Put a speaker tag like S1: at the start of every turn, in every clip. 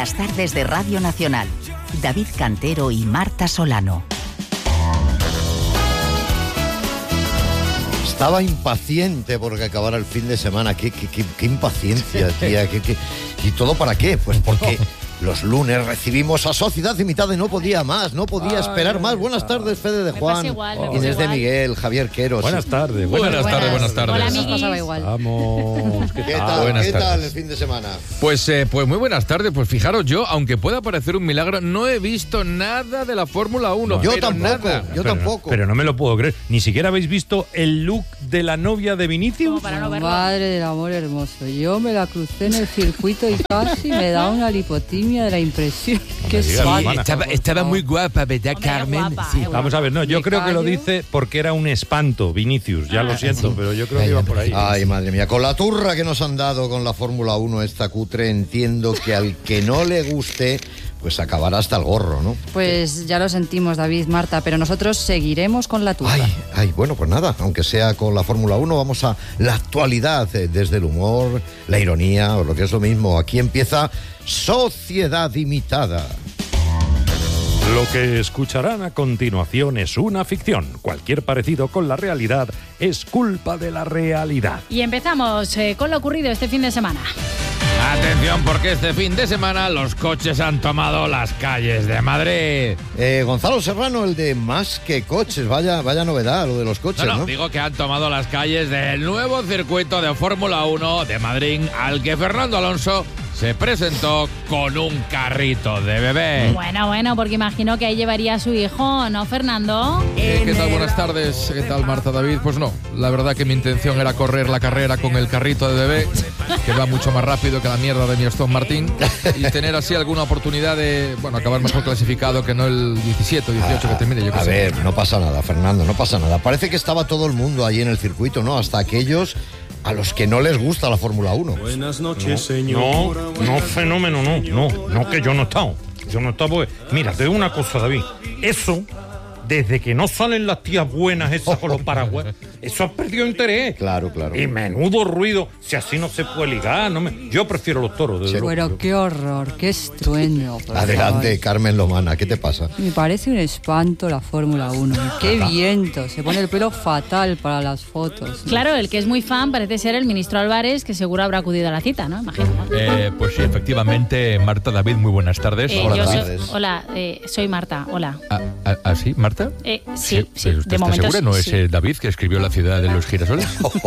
S1: Las tardes de Radio Nacional. David Cantero y Marta Solano.
S2: Estaba impaciente porque acabara el fin de semana. Qué impaciencia, tía. ¿Y todo para qué? Pues porque los lunes recibimos a Sociedad Limitada y no podía más, no podía esperar más. Buenas tardes, Fede de Juan, Inés de Miguel, Javier Queros.
S3: Buenas tardes.
S4: Buenas tardes.
S5: Hola, amiguis.
S3: Vamos.
S2: ¿Qué tal el fin de semana?
S4: Pues muy buenas tardes. Pues fijaros, yo, aunque pueda parecer un milagro, no he visto nada de la Fórmula 1.
S2: Yo tampoco.
S3: Pero no me lo puedo creer. Ni siquiera habéis visto el look de la novia de Vinicius.
S5: Para no verlo.
S6: Madre del amor hermoso. Yo me la crucé en el circuito y casi me da una lipotimia de la impresión. Qué
S4: Estaba muy guapa, ¿verdad,
S5: Hombre,
S4: Carmen?
S5: guapa,
S4: Sí.
S3: Vamos a ver, no, yo
S6: ¿Me
S3: creo que lo
S6: callo?
S3: dice porque era un espanto, Vinicius. Ya lo siento, pero yo creo que iba por ahí.
S2: Ay, madre mía, con la turra que nos han dado con la Fórmula 1 esta cutre, entiendo que al que no le guste, pues acabará hasta el gorro, ¿no?
S6: Pues ya lo sentimos, David, Marta, pero nosotros seguiremos con la tuya.
S2: Ay, bueno, pues nada, aunque sea con la Fórmula 1, vamos a la actualidad, desde el humor, la ironía o lo que es lo mismo. Aquí empieza Sociedad Limitada.
S3: Lo que escucharán a continuación es una ficción. Cualquier parecido con la realidad es culpa de la realidad.
S5: Y empezamos con lo ocurrido este fin de semana.
S4: Atención, porque este fin de semana los coches han tomado las calles de Madrid.
S2: Gonzalo Serrano, el de Más que Coches, vaya novedad lo de los coches, ¿no?
S4: Digo que han tomado las calles del nuevo circuito de Fórmula 1 de Madrid, al que Fernando Alonso se presentó con un carrito de bebé.
S5: Bueno, porque imagino que ahí llevaría a su hijo, ¿no, Fernando?
S7: ¿Qué tal? Buenas tardes. ¿Qué tal, Marta, David? Pues no, la verdad que mi intención era correr la carrera con el carrito de bebé, que va mucho más rápido que la mierda de mi Aston Martin, y tener así alguna oportunidad de, acabar mejor clasificado que no el 17 o 18 que termine.
S2: A ver, no pasa nada, Fernando, no pasa nada. Parece que estaba todo el mundo ahí en el circuito, ¿no? Hasta aquellos a los que no les gusta la Fórmula 1.
S8: Buenas noches, señor.
S3: No, fenómeno, no, que yo no he estado. Mira, te digo una cosa, David. Eso, desde que no salen las tías buenas esas con los paraguas, eso ha perdido interés.
S2: Claro.
S3: Y menudo ruido, si así no se puede ligar. Yo prefiero los toros, desde luego.
S6: Pero qué horror, qué estruendo. por
S2: Adelante,
S6: favor.
S2: Carmen Lomana, ¿qué te pasa?
S6: Me parece un espanto la Fórmula 1. Qué viento, se pone el pelo fatal para las fotos.
S5: Claro, el que es muy fan parece ser el ministro Álvarez, que seguro habrá acudido a la cita, ¿no? Imagino.
S7: Pues sí, efectivamente, Marta, David, muy buenas tardes.
S5: Soy Marta, hola.
S7: ¿Sí, Marta?
S5: Sí,
S7: ¿Pero usted
S5: de
S7: está
S5: momento
S7: segura? ¿No
S5: sí.
S7: es David que escribió La ciudad de los girasoles?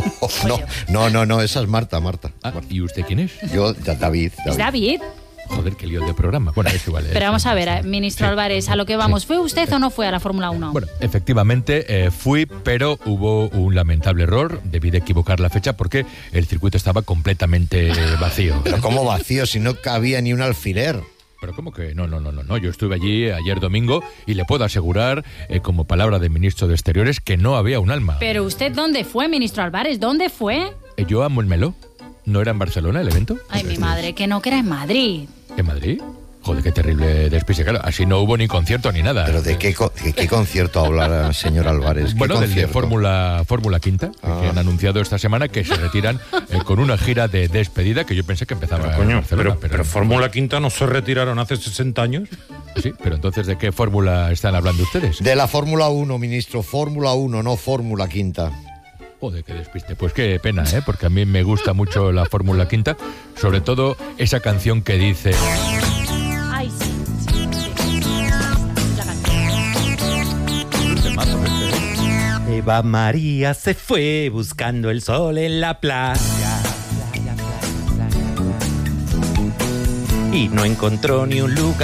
S2: No, esa es Marta.
S7: ¿Y usted quién es?
S2: Yo, David.
S5: ¿Es David?
S7: Joder, qué lío de programa. Bueno, es igual.
S5: Pero vamos a ver, ministro Álvarez, a lo que vamos. ¿Fue usted o no fue a la Fórmula 1?
S7: Bueno, efectivamente fui, pero hubo un lamentable error. Debí de equivocar la fecha porque el circuito estaba completamente vacío.
S2: Pero ¿cómo vacío si no cabía ni un alfiler?
S7: Pero ¿cómo que? No. Yo estuve allí ayer domingo y le puedo asegurar, como palabra del ministro de Exteriores, que no había un alma.
S5: ¿Pero usted dónde fue, ministro Álvarez? ¿Dónde fue?
S7: Yo amo el meló. ¿No era en Barcelona el evento?
S5: Ay, mi madre, que no, que era en Madrid.
S7: ¿En Madrid? Joder, qué terrible despiste. Claro, así no hubo ni concierto ni nada.
S2: ¿Pero de qué concierto habla, señor Álvarez? ¿Qué
S7: Bueno, del de
S2: concierto?
S7: Fórmula Quinta, que han anunciado esta semana que se retiran con una gira de despedida que yo pensé que empezaba en Barcelona.
S3: Pero Fórmula Quinta no se retiraron hace 60 años.
S7: Sí, pero entonces, ¿de qué fórmula están hablando ustedes?
S2: De la Fórmula 1, ministro. Fórmula 1, no Fórmula Quinta.
S7: Joder, qué despiste. Pues qué pena, porque a mí me gusta mucho la Fórmula Quinta, sobre todo esa canción que dice...
S5: Ay, sí.
S8: Eva María se fue buscando el sol en la playa. Y no encontró ni un lugar